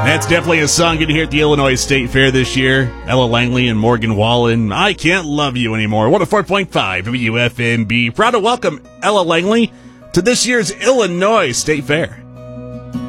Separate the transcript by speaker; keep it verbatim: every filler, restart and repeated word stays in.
Speaker 1: That's definitely a song you can hear at the Illinois State Fair this year. Ella Langley and Morgan Wallen, I Can't Love You Anymore. one oh four point five W F M B. Proud to welcome Ella Langley to this year's Illinois State Fair.